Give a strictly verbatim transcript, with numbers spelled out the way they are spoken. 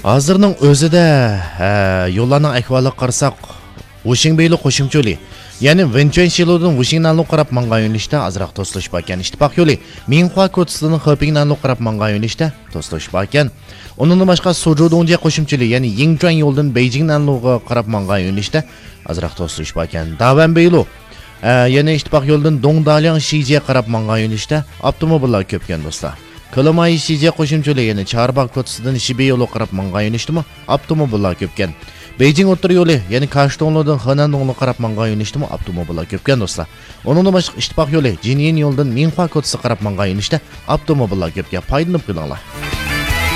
Hozirning o'zida yo'llarning ahvoliga qarasak, Washingtonbeyli qo'shimcha yo'li, ya'ni Wenchuanxiludan Washingtonga qarab mangan yo'nalishda azroq to'silish bor ekan. Ittifoq yo'li Minhua ko'chasidan Xepingga qarab mangan yo'nalishda to'silish bor ekan. Undan boshqa Suzhou-Dongjie qo'shimcha yo'li, ya'ni Yingchuan yo'ldan Beijingga qarab mangan yo'nalishda azroq to'silish bor ekan. Dawanbeyli yana ittifoq yo'ldan Dongdaliang Shijie qarab mangan yo'nalishda avtomobillar ko'p ekan do'stlar. Kolomay Shijie qo'shimcha yana Charbaq ko'chasidan Shibei yo'li qarab mangan yo'nalishdami avtomobillar ko'pkan. Beijing o'rta yo'li, ya'ni Kashtongludan Xanandongga qarab mangan yo'nalishdami avtomobillar ko'pkan do'stlar. Undan boshqa ittifoq yo'li Jinyin yo'ldan Minhua ko'chasiga qarab mangan yo'nalishda avtomobillar ko'pkan. Foydalanib qo'yinglar.